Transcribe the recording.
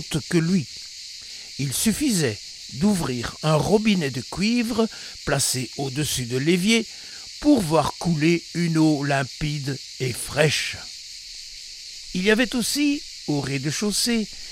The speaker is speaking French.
que lui. Il suffisait d'ouvrir un robinet de cuivre placé au-dessus de l'évier pour voir couler une eau limpide et fraîche. Il y avait aussi, au rez-de-chaussée,